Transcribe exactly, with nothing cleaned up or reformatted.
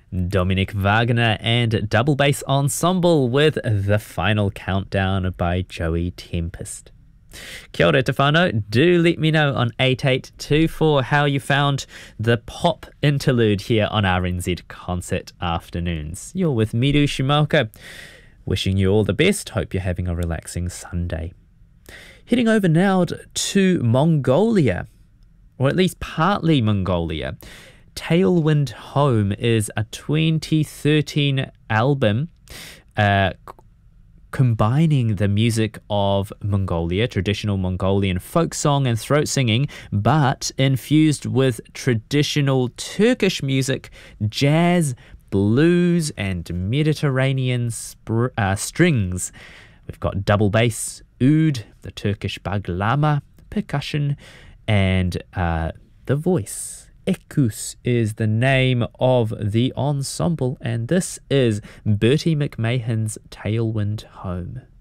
Dominic Wagner and Double Bass Ensemble with The Final Countdown by Joey Tempest. Kia ora te whānau, do let me know on eight eight two four how you found the pop interlude here on R N Z Concert Afternoons. You're with Miru Shimaoka, wishing you all the best. Hope you're having a relaxing Sunday. Heading over now to Mongolia, or at least partly Mongolia. Tailwind Home is a twenty thirteen album uh, combining the music of Mongolia, traditional Mongolian folk song and throat singing, but infused with traditional Turkish music, jazz, blues, and Mediterranean sp- uh, strings. We've got double bass, oud, the Turkish baglama, percussion, and uh, the voice. Ekus is the name of the ensemble, and this is Bertie McMahon's Tailwind Home.